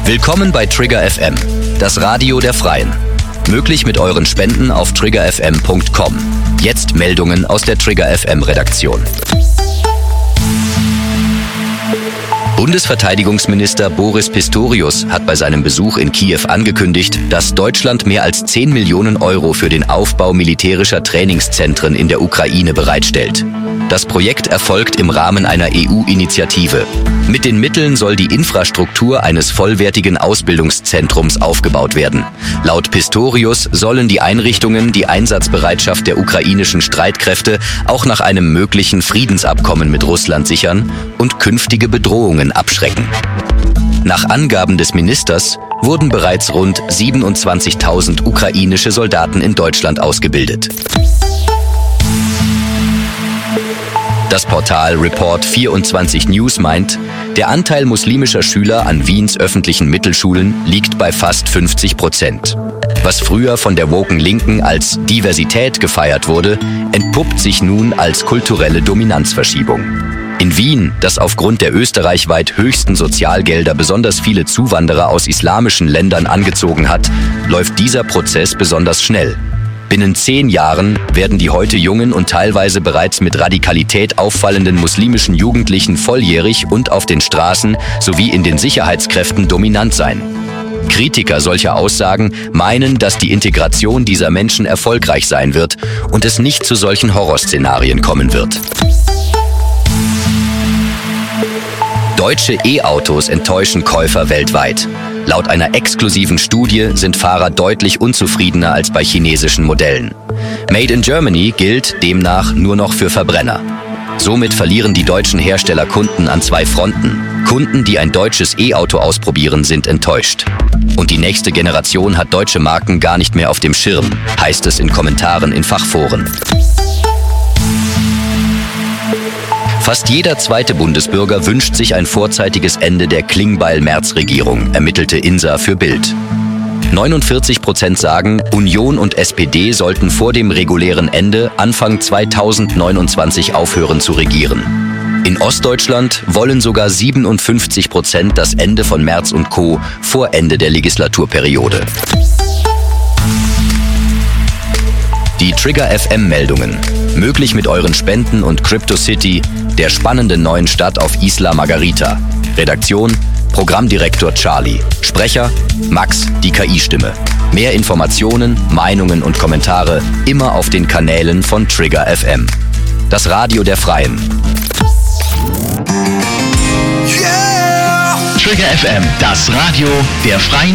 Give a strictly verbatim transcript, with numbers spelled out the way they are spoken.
Willkommen bei Trigger F M, das Radio der Freien. Möglich mit euren Spenden auf trigger f m punkt com. Jetzt Meldungen aus der Trigger F M Redaktion. Bundesverteidigungsminister Boris Pistorius hat bei seinem Besuch in Kiew angekündigt, dass Deutschland mehr als zehn Millionen Euro für den Aufbau militärischer Trainingszentren in der Ukraine bereitstellt. Das Projekt erfolgt im Rahmen einer E U-Initiative. Mit den Mitteln soll die Infrastruktur eines vollwertigen Ausbildungszentrums aufgebaut werden. Laut Pistorius sollen die Einrichtungen die Einsatzbereitschaft der ukrainischen Streitkräfte auch nach einem möglichen Friedensabkommen mit Russland sichern und künftige Bedrohungen abschrecken. Nach Angaben des Ministers wurden bereits rund siebenundzwanzigtausend ukrainische Soldaten in Deutschland ausgebildet. Das Portal Report vierundzwanzig News meint, der Anteil muslimischer Schüler an Wiens öffentlichen Mittelschulen liegt bei fast fünfzig Prozent. Was früher von der woken Linken als Diversität gefeiert wurde, entpuppt sich nun als kulturelle Dominanzverschiebung. In Wien, das aufgrund der österreichweit höchsten Sozialgelder besonders viele Zuwanderer aus islamischen Ländern angezogen hat, läuft dieser Prozess besonders schnell. Binnen zehn Jahren werden die heute jungen und teilweise bereits mit Radikalität auffallenden muslimischen Jugendlichen volljährig und auf den Straßen sowie in den Sicherheitskräften dominant sein. Kritiker solcher Aussagen meinen, dass die Integration dieser Menschen erfolgreich sein wird und es nicht zu solchen Horrorszenarien kommen wird. Deutsche E-Autos enttäuschen Käufer weltweit. Laut einer exklusiven Studie sind Fahrer deutlich unzufriedener als bei chinesischen Modellen. Made in Germany gilt demnach nur noch für Verbrenner. Somit verlieren die deutschen Hersteller Kunden an zwei Fronten. Kunden, die ein deutsches E-Auto ausprobieren, sind enttäuscht. Und die nächste Generation hat deutsche Marken gar nicht mehr auf dem Schirm, heißt es in Kommentaren in Fachforen. Fast jeder zweite Bundesbürger wünscht sich ein vorzeitiges Ende der Klingbeil-Merz-Regierung, ermittelte INSA für Bild. neunundvierzig Prozent sagen, Union und S P D sollten vor dem regulären Ende Anfang zweitausendneunundzwanzig aufhören zu regieren. In Ostdeutschland wollen sogar siebenundfünfzig Prozent das Ende von Merz und Co. vor Ende der Legislaturperiode. Die Trigger F M-Meldungen. Möglich mit euren Spenden und Crypto City, der spannenden neuen Stadt auf Isla Margarita. Redaktion, Programmdirektor Charlie. Sprecher, Max, die K I-Stimme. Mehr Informationen, Meinungen und Kommentare immer auf den Kanälen von Trigger F M. Das Radio der Freien. Yeah! Trigger F M, das Radio der Freien